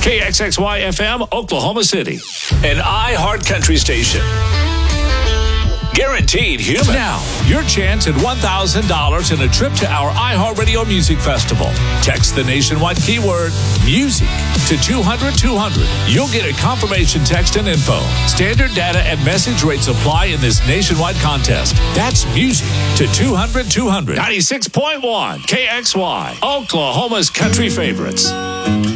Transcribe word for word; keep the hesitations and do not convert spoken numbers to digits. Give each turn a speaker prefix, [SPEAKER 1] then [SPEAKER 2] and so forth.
[SPEAKER 1] K X X Y F M, Oklahoma City. An iHeart Country station. Guaranteed human. Now, your chance at one thousand dollars and a trip to our iHeartRadio Music Festival. Text the nationwide keyword music to two hundred two hundred. You'll get a confirmation text and info. Standard data and message rates apply in this nationwide contest. That's music to two hundred two hundred. ninety-six point one K X Y, Oklahoma's country favorites.